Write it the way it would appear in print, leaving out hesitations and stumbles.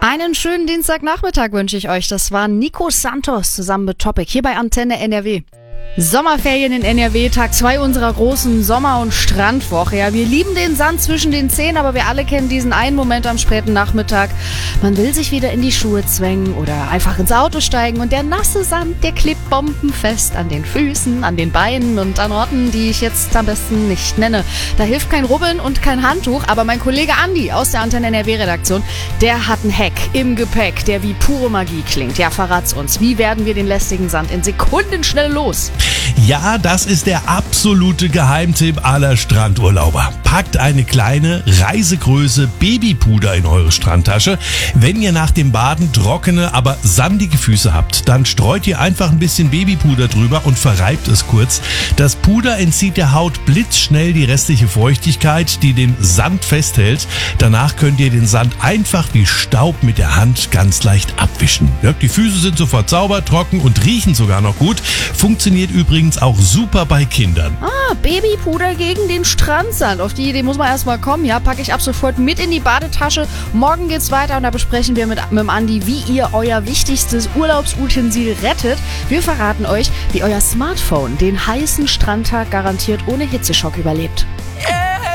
Einen schönen Dienstagnachmittag wünsche ich euch. Das war Nico Santos zusammen mit Topic hier bei Antenne NRW. Sommerferien in NRW, Tag 2 unserer großen Sommer- und Strandwoche. Ja, wir lieben den Sand zwischen den Zehen, aber wir alle kennen diesen einen Moment am späten Nachmittag. Man will sich wieder in die Schuhe zwängen oder einfach ins Auto steigen und der nasse Sand, der klebt bombenfest an den Füßen, an den Beinen und an Orten, die ich jetzt am besten nicht nenne. Da hilft kein Rubbeln und kein Handtuch, aber mein Kollege Andi aus der Antenne NRW-Redaktion, der hat einen Hack im Gepäck, der wie pure Magie klingt. Ja, verrat's uns. Wie werden wir den lästigen Sand in Sekundenschnelle los? Ja, das ist der absolute Geheimtipp aller Strandurlauber. Packt eine kleine, Reisegröße Babypuder in eure Strandtasche. Wenn ihr nach dem Baden trockene, aber sandige Füße habt, dann streut ihr einfach ein bisschen Babypuder drüber und verreibt es kurz. Das Puder entzieht der Haut blitzschnell die restliche Feuchtigkeit, die den Sand festhält. Danach könnt ihr den Sand einfach wie Staub mit der Hand ganz leicht abwischen. Ja, die Füße sind sofort sauber, trocken und riechen sogar noch gut. Funktioniert übrigens auch super bei Kindern. Babypuder gegen den Strandsand. Auf die Idee muss man erstmal kommen. Ja, packe ich ab sofort mit in die Badetasche. Morgen geht's weiter und da besprechen wir mit dem Andi, wie ihr euer wichtigstes Urlaubsutensil rettet. Wir verraten euch, wie euer Smartphone den heißen Strandtag garantiert ohne Hitzeschock überlebt.